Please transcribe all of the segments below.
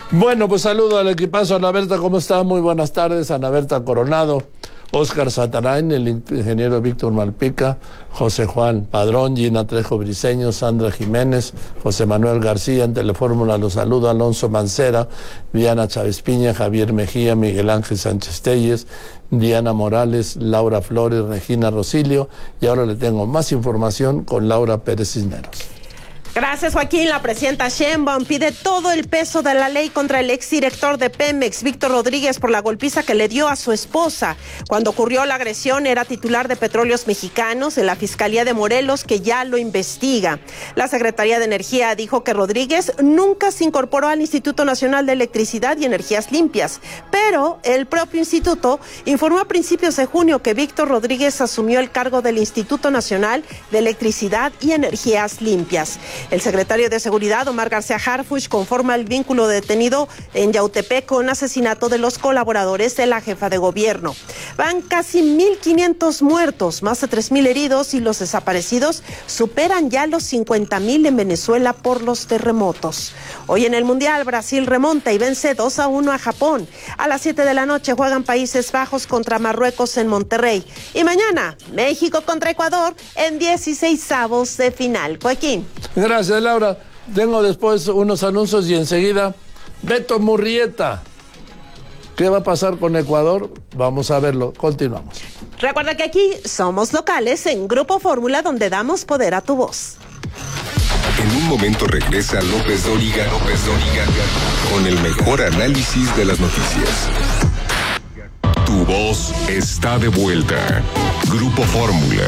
Bueno, pues saludo al equipazo. Ana Berta, ¿cómo está? Muy buenas tardes. Ana Berta Coronado, Óscar Satarain, el ingeniero Víctor Malpica, José Juan Padrón, Gina Trejo Briceño, Sandra Jiménez, José Manuel García. En Telefórmula los saludo Alonso Mancera, Diana Chávez Piña, Javier Mejía, Miguel Ángel Sánchez Telles, Diana Morales, Laura Flores, Regina Rosilio. Y ahora le tengo más información con Laura Pérez Cisneros. Gracias, Joaquín. La presidenta Sheinbaum pide todo el peso de la ley contra el exdirector de Pemex, Víctor Rodríguez, por la golpiza que le dio a su esposa. Cuando ocurrió la agresión, era titular de Petróleos Mexicanos en la Fiscalía de Morelos, que ya lo investiga. La Secretaría de Energía dijo que Rodríguez nunca se incorporó al Instituto Nacional de Electricidad y Energías Limpias, pero el propio instituto informó a principios de junio que Víctor Rodríguez asumió el cargo del Instituto Nacional de Electricidad y Energías Limpias. El secretario de Seguridad, Omar García Harfuch, conforma el vínculo detenido en Yautepec con asesinato de los colaboradores de la jefa de gobierno. Van casi 1,500 muertos, más de 3,000 heridos, y los desaparecidos superan ya los 50,000 en Venezuela por los terremotos. Hoy en el Mundial, Brasil remonta y vence 2-1 a Japón. A las 7 de la noche juegan Países Bajos contra Marruecos en Monterrey. Y mañana, México contra Ecuador en 16avos de final. Joaquín. Gracias, Laura. Tengo después unos anuncios y enseguida Beto Murrieta. ¿Qué va a pasar con Ecuador? Vamos a verlo. Continuamos. Recuerda que aquí somos locales en Grupo Fórmula, donde damos poder a tu voz. En un momento regresa López Dóriga con el mejor análisis de las noticias. Tu voz está de vuelta. Grupo Fórmula.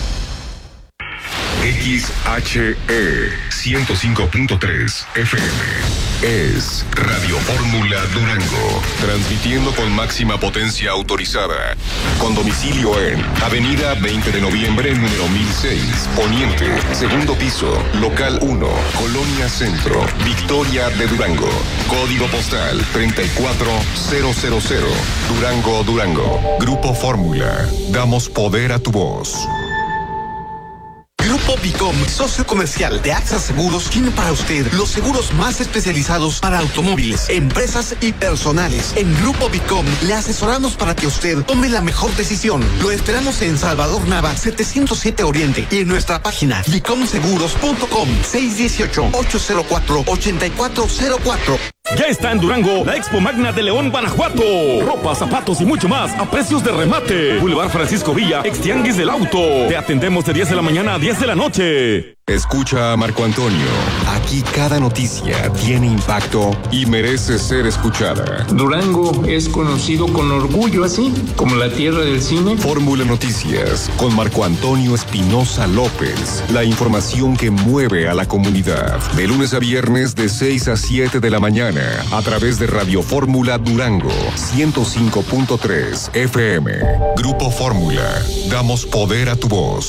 XHE 105.3 FM es Radio Fórmula Durango, transmitiendo con máxima potencia autorizada, con domicilio en Avenida 20 de Noviembre, número 1006, Poniente, segundo piso, local 1, Colonia Centro, Victoria de Durango, código postal 34000, Durango, Durango. Grupo Fórmula, damos poder a tu voz. Grupo Bicom, socio comercial de AXA Seguros, tiene para usted los seguros más especializados para automóviles, empresas y personales. En Grupo Bicom le asesoramos para que usted tome la mejor decisión. Lo esperamos en Salvador Nava, 707 Oriente, y en nuestra página bicomseguros.com, 618-804-8404. Ya está en Durango la Expo Magna de León, Guanajuato. Ropa, zapatos y mucho más a precios de remate. Boulevard Francisco Villa, Extianguis del Auto. Te atendemos de 10 de la mañana a 10 de la noche. Escucha a Marco Antonio. Aquí cada noticia tiene impacto y merece ser escuchada. Durango es conocido con orgullo así, como la tierra del cine. Fórmula Noticias con Marco Antonio Espinosa López. La información que mueve a la comunidad. De lunes a viernes de 6 a 7 de la mañana a través de Radio Fórmula Durango 105.3 FM. Grupo Fórmula. Damos poder a tu voz.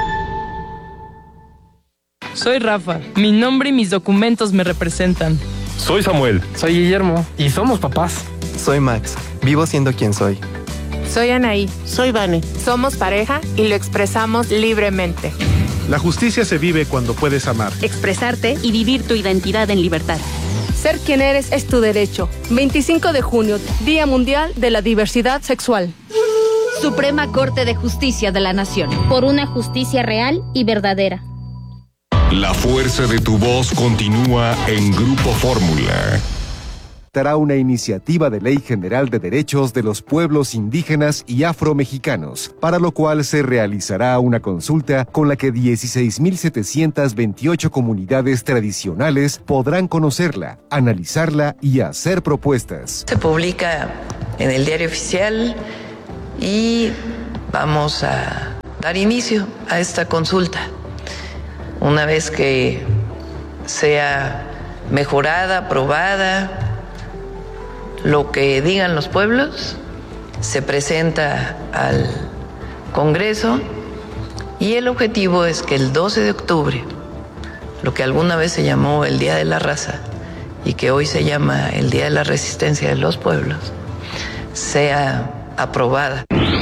Soy Rafa. Mi nombre y mis documentos me representan. Soy Samuel. Soy Guillermo. Y somos papás. Soy Max. Vivo siendo quien soy. Soy Anaí. Soy Vane. Somos pareja y lo expresamos libremente. La justicia se vive cuando puedes amar, expresarte y vivir tu identidad en libertad. Ser quien eres es tu derecho. 25 de junio, Día Mundial de la Diversidad Sexual. Suprema Corte de Justicia de la Nación. Por una justicia real y verdadera. La fuerza de tu voz continúa en Grupo Fórmula. Dará una iniciativa de Ley General de Derechos de los Pueblos Indígenas y Afromexicanos, para lo cual se realizará una consulta con la que 16,728 comunidades tradicionales podrán conocerla, analizarla y hacer propuestas. Se publica en el Diario Oficial y vamos a dar inicio a esta consulta. Una vez que sea mejorada, aprobada, lo que digan los pueblos se presenta al Congreso y el objetivo es que el 12 de octubre, lo que alguna vez se llamó el Día de la Raza y que hoy se llama el Día de la Resistencia de los Pueblos, sea aprobada.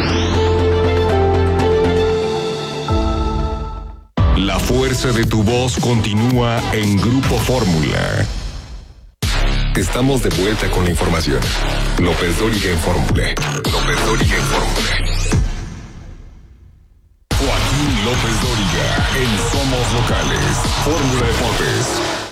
La fuerza de tu voz continúa en Grupo Fórmula. Estamos de vuelta con la información. López Dóriga en Fórmula. López Dóriga en Fórmula. Joaquín López Dóriga en Somos Locales. Fórmula Deportes.